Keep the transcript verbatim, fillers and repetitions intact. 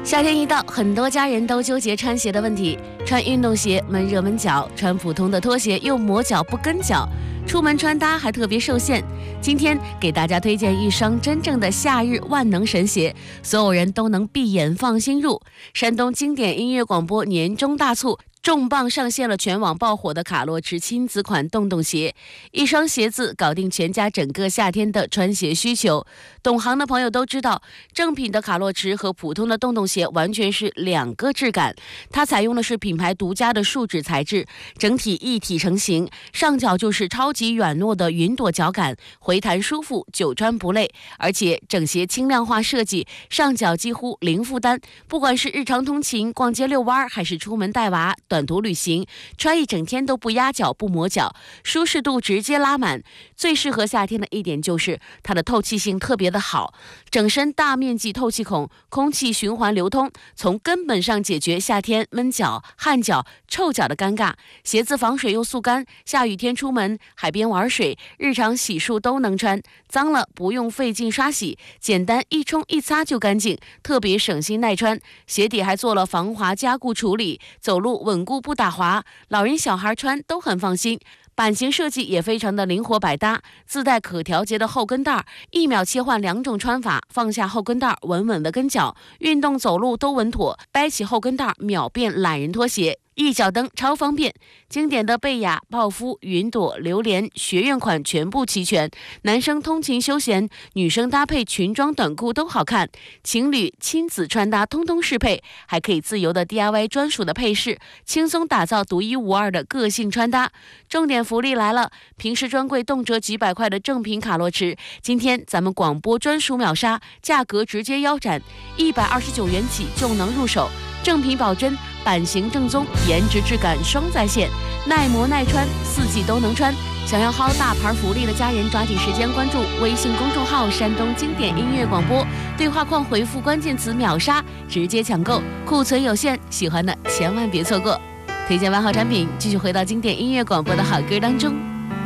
夏天一到，很多家人都纠结穿鞋的问题。穿运动鞋闷热闷脚，穿普通的拖鞋又磨脚不跟脚，出门穿搭还特别受限。今天给大家推荐一双真正的夏日万能神鞋，所有人都能闭眼放心入。山东经典音乐广播年终大促，重磅上线了全网爆火的卡洛驰亲子款洞洞鞋，一双鞋子搞定全家整个夏天的穿鞋需求。懂行的朋友都知道，正品的卡洛驰和普通的洞洞鞋完全是两个质感。它采用的是品牌独家的树脂材质，整体一体成型，上脚就是超级软糯的云朵脚感，回弹舒服，久穿不累。而且整鞋轻量化设计，上脚几乎零负担。不管是日常通勤、逛街遛弯，还是出门带娃、短途旅行，穿一整天都不压脚不磨脚，舒适度直接拉满。最适合夏天的一点就是它的透气性特别的好，整身大面积透气孔，空气循环流通，从根本上解决夏天闷脚、汗脚、臭脚的尴尬。鞋子防水又速干，下雨天出门、海边玩水、日常洗漱都能穿，脏了不用费劲刷洗，简单一冲一擦就干净，特别省心耐穿。鞋底还做了防滑加固处理，走路稳固不打滑，老人小孩穿都很放心。版型设计也非常的灵活百搭，自带可调节的后跟带，一秒切换两种穿法，放下后跟带稳稳的跟脚，运动走路都稳妥，掰起后跟带秒变懒人拖鞋，一脚蹬超方便。经典的贝雅、泡芙、云朵、榴莲、学院款全部齐全，男生通勤休闲，女生搭配裙装短裤都好看，情侣亲子穿搭通通适配，还可以自由的 D I Y 专属的配饰，轻松打造独一无二的个性穿搭。重点福利来了，平时专柜动辄几百块的正品卡洛驰，今天咱们广播专属秒杀，价格直接腰斩，一百二十九元起就能入手。正品保真，版型正宗，颜值质感双在线，耐磨耐穿，四季都能穿。想要薅大牌福利的家人，抓紧时间关注微信公众号山东经典音乐广播，对话框回复关键词秒杀，直接抢购，库存有限，喜欢的千万别错过。推荐完好产品，继续回到经典音乐广播的好歌当中。